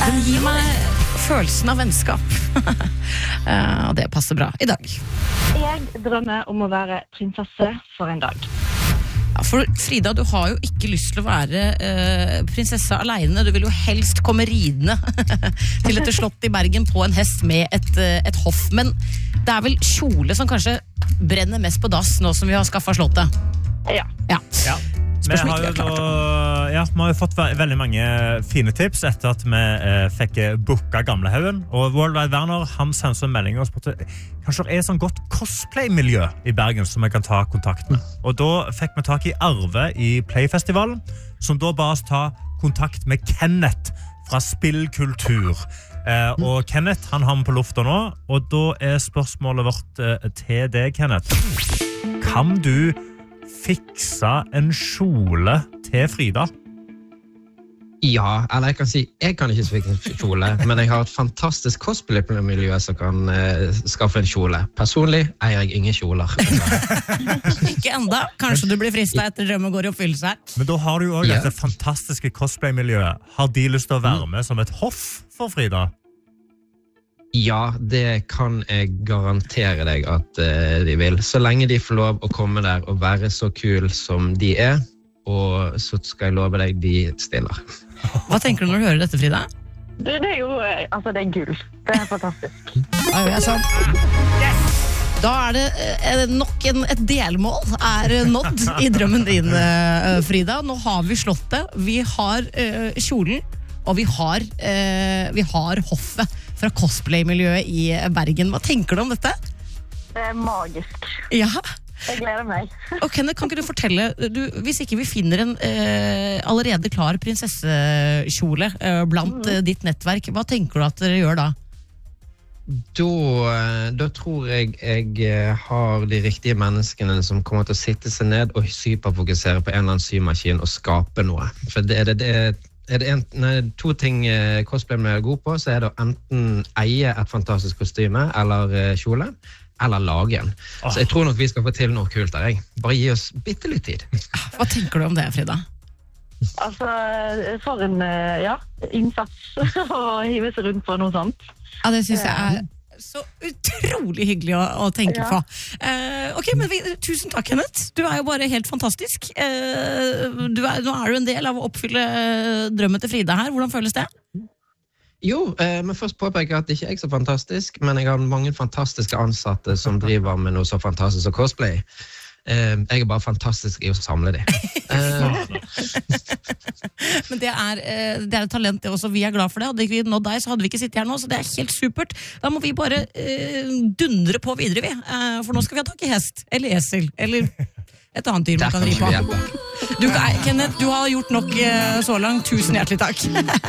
Den gir meg følelsen av vennskap. Og det passer bra i dag. Jeg drømmer om å være prinsesse for en dag. Ja, for Frida, du har jo ikke lyst til å være prinsesse alene. Du vil jo helst komme ridende til et slott i Bergen på en hest med et hoff. Men det er vel kjole som kanskje brenner mest på dass nå som vi har skaffet slottet? Ja. Vi har jo fått veldig mange fine tips etter at vi fikk booka Gamlehaugen. Og Worldwide Werner, han sendte en melding og spurte kanskje det er et sånn godt cosplay-miljø i Bergen som vi kan ta kontakt med. Og da fikk vi tak i Arve i Playfestivalen, som da ba oss ta kontakt med Kenneth fra Spillkultur. Og Kenneth, han har med på lufta nå, og da er spørsmålet vårt til deg, Kenneth. Kan du fikse en kjole til Frida? Ja, eller jeg kan si, jeg kan ikke fikse en kjole, men jeg har et fantastisk cosplay-miljø som kan skaffe en kjole. Personlig eier jeg ingen kjoler. Ikke enda. Kanskje du blir fristet etter drømmen går i oppfyllelse her. Men da har du jo også dette fantastiske cosplay-miljøet. Har de lyst til å være med som et hoff for Frida? Ja, det kan jeg garantere deg at de vil. Så lenge de får lov å komme der og være så kul som de er, og så skal jeg love deg de stiller. Hva tenker du når du hører dette, Frida? Det er jo, altså det er gull. Det er fantastisk. Ja, det er sant. Da er det nok et delmål nådd i drømmen din, Frida. Nå har vi slottet, vi har kjolen, og vi har hoffet fra cosplay-miljøet i Bergen. Hva tenker du om dette? Det er magisk. Ja. Jeg gleder meg. Og Kenneth, kan ikke du fortelle, hvis ikke vi finner en allerede klar prinsessekjole blant ditt nettverk, hva tenker du at dere gjør da? Da tror jeg har de riktige menneskene som kommer til å sitte seg ned og hyperfokusere på en eller annen symaskin og skape noe. For er det to ting cosplay er god på, så er det å enten eie et fantastisk kostyme eller kjole, eller lage en. Så jeg tror nok vi skal få til noe kult der. Bare gi oss bitte litt tid. Hva tenker du om det, Frida? Altså, for en innsats å hive seg rundt på noe sånt. Ja, det synes jeg så utrolig hyggelig å tenke på. Ok, men tusen takk, Kenneth. Du jo bare helt fantastisk. Nå du en del av å oppfylle drømmen til Frida her. Hvordan føles det? Jo, men først påpeker jeg at ikke jeg er så fantastisk, men jeg har mange fantastiske ansatte som driver med noe så fantastisk som cosplay. Jeg er bare fantastisk i å samle dem. Men det er et talent det også, vi er glad for det. Hadde ikke vi nådd deg, så hadde vi ikke sittet her nå, så det er helt supert. Da må vi bare dundre på videre, vi. For nå skal vi ha tak i hest, eller esel, eller et annet dyr man kan ri på. Kenneth, du har gjort nok så langt. Tusen hjertelig takk.